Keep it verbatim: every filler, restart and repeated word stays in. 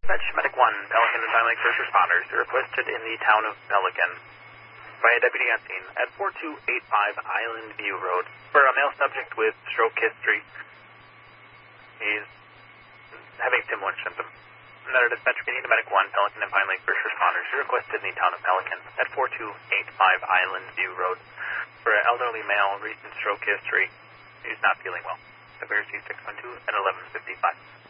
Dispatch Medic one, Pelican and Pine Lake first responders are requested in the town of Pelican by a deputy on scene at four two eight five Island View Road for a male subject with stroke history. He's having similar symptoms. Another dispatch meeting to Medic one, Pelican and Pine Lake first responders are requested in the town of Pelican at four two eight five Island View Road for an elderly male recent stroke history. He's not feeling well. Severity six one two at eleven fifty-five.